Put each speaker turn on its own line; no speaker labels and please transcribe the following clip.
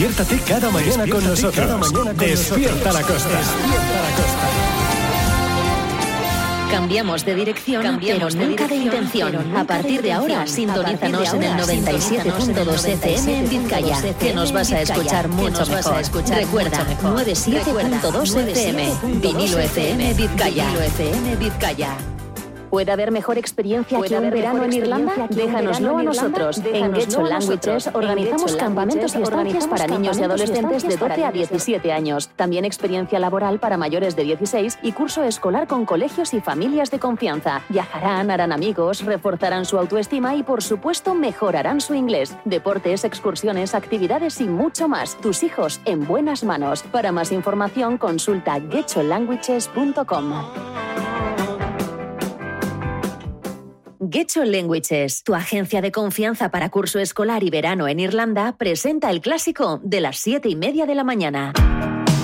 Despiértate cada mañana con nosotros. Despierta la Costa.
Cambiamos de dirección, pero nunca de intención. A partir de ahora, sintonízanos en el 97.2 FM en Vizcaya, que nos vas a escuchar mucho mejor. Recuerda, 97.2 FM, Vinilo FM Vizcaya. ¿Puede haber mejor experiencia que un verano en Irlanda? Déjanoslo a nosotros. En Getxo Languages organizamos campamentos y estancias para niños y adolescentes de 12 a 17 años. También experiencia laboral para mayores de 16 y curso escolar con colegios y familias de confianza. Viajarán, harán amigos, reforzarán su autoestima y, por supuesto, mejorarán su inglés. Deportes, excursiones, actividades y mucho más. Tus hijos en buenas manos. Para más información, consulta getxolanguages.com. Getxo Languages, tu agencia de confianza para curso escolar y verano en Irlanda, presenta el clásico de las 7:30 de la mañana.